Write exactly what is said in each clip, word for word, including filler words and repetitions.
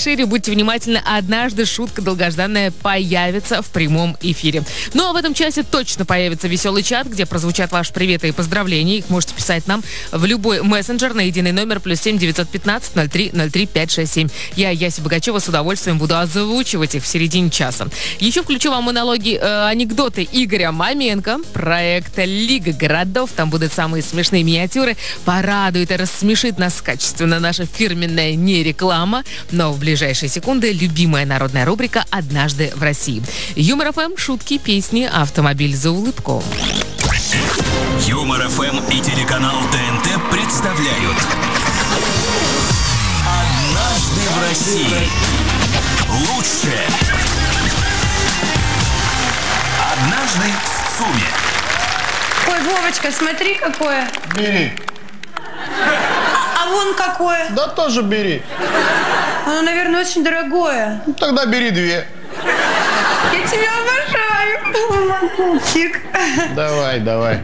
шире. Будьте внимательны, однажды шутка долгожданная появится в прямом эфире. Ну а в этом часе точно появится веселый чат, где прозвучат ваши приветы и поздравления. Их можете писать нам в любой мессенджер на единый номер плюс семь девятьсот пятнадцать ноль три ноль три пять шесть семь. Я, Яся Богачева, с удовольствием буду озвучивать их в середине часа. Еще включу вам монологи, э, анекдоты Игоря Маменко, проекта «Лига городов». Там будут самые смешные миниатюры. Порадует и рассмешит нас качественно наша фирменная не реклама. Но в ближайшие секунды любимая народная рубрика «Однажды в России». Юмор ФМ, шутки, песни, автомобиль за улыбку. Юмор ФМ и телеканал ТНТ представляют «Однажды в России». Лучшее. Однажды в ЦУМе. Ой, Вовочка, смотри, какое. Бери. А, а вон какое. Да тоже бери. Оно, наверное, очень дорогое. Ну, тогда бери две. Я тебя обожаю. Мальчик. Давай, давай.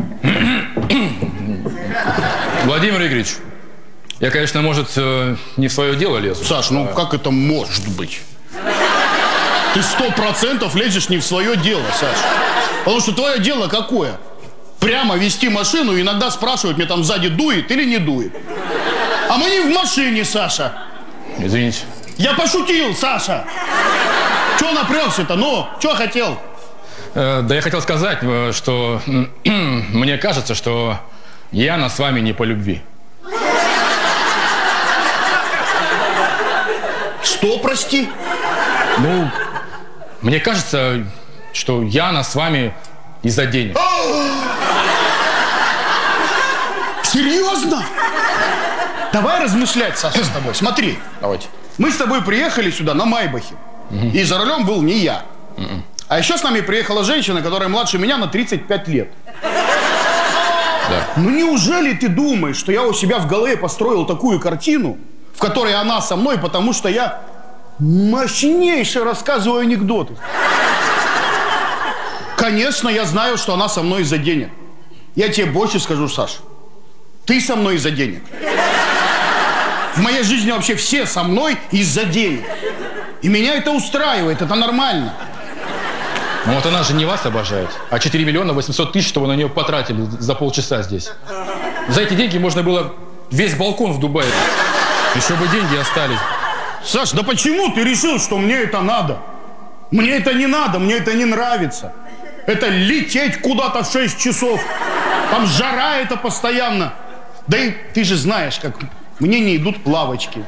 Владимир Игоревич, я, конечно, может, не в свое дело лезу. Саш, ну как это может быть? Ты сто процентов лезешь не в свое дело, Саш. Потому что твое дело какое? Прямо вести машину, иногда спрашивают, мне там сзади дует или не дует. А мы не в машине, Саша. Извините. Я пошутил, Саша. Чего напрягся-то? Ну, что хотел? Э, да я хотел сказать, что мне кажется, что Яна с вами не по любви. Что, прости? Ну, мне кажется, что Яна с вами из-за денег. Серьезно? Давай размышлять, Саша, с тобой. Смотри. Давайте. Мы с тобой приехали сюда на Майбахе. Угу. И за рулем был не я. Угу. А еще с нами приехала женщина, которая младше меня на тридцать пять лет. Да. Ну неужели ты думаешь, что я у себя в голове построил такую картину, в которой она со мной, потому что я мощнейше рассказываю анекдоты? Конечно, я знаю, что она со мной из-за денег. Я тебе больше скажу, Саш. Ты со мной из-за денег. В моей жизни вообще все со мной из-за денег. И меня это устраивает, это нормально. Ну вот она же не вас обожает, а четыре миллиона восемьсот тысяч, что вы на нее потратили за полчаса здесь. За эти деньги можно было весь балкон в Дубае. Еще бы деньги остались. Саш, да почему ты решил, что мне это надо? Мне это не надо, мне это не нравится. Это лететь куда-то в шесть часов. Там жара это постоянно. Да и ты же знаешь, как мне не идут плавочки.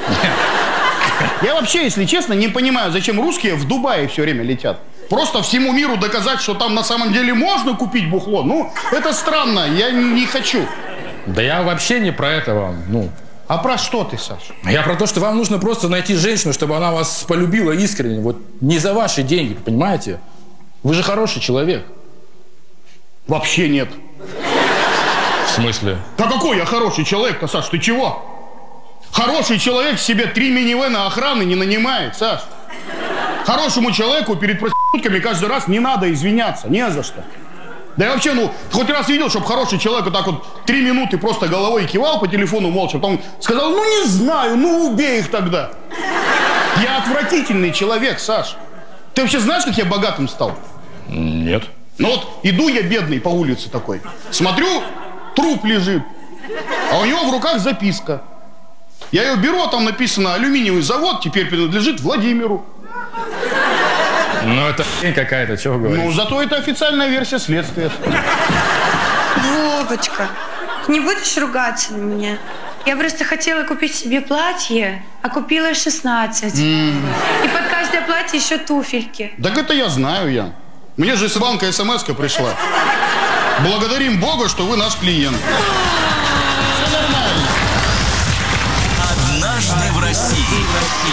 Я вообще, если честно, не понимаю, зачем русские в Дубае все время летят. Просто всему миру доказать, что там на самом деле можно купить бухло. Ну, это странно, я не хочу. Да я вообще не про это вам, ну. А про что ты, Саш? Я про то, что вам нужно просто найти женщину, чтобы она вас полюбила искренне. Вот не за ваши деньги, понимаете? Вы же хороший человек. Вообще нет. В смысле? Да какой я хороший человек-то, Саш, ты чего? Хороший человек себе три минивэна охраны не нанимает, Саш. Хорошему человеку перед проститутками каждый раз не надо извиняться, не за что. Да и вообще, ну, хоть раз видел, чтобы хороший человек вот так вот три минуты просто головой кивал по телефону молча, потом сказал, ну не знаю, ну убей их тогда. Я отвратительный человек, Саш. Ты вообще знаешь, как я богатым стал? Нет. Ну вот, иду я бедный по улице такой, смотрю, труп лежит, а у него в руках записка. Я ее беру, а там написано, алюминиевый завод теперь принадлежит Владимиру. Ну, это какая-то, чего говоришь? Ну, зато это официальная версия следствия. Вовочка, не будешь ругаться на меня? Я просто хотела купить себе платье, а купила шестнадцать. Mm. И под каждое платье еще туфельки. Так это я знаю, Ян. Мне же с банка смс-ка пришла. Благодарим Бога, что вы наш клиент. Все нормально. Однажды в России.